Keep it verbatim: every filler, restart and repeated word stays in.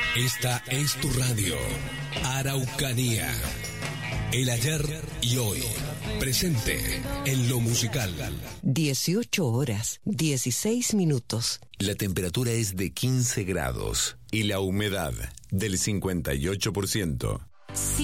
Esta es tu radio, Araucanía. El ayer y hoy, presente en lo musical. dieciocho horas, dieciséis minutos. La temperatura es de quince grados y la humedad del cincuenta y ocho por ciento.